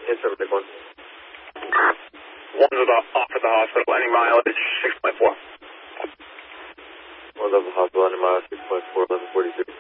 Yes, sir, take one. One's off at the hospital, any mileage, 6.4. One's off the hospital, any mileage, 6.4, 1142.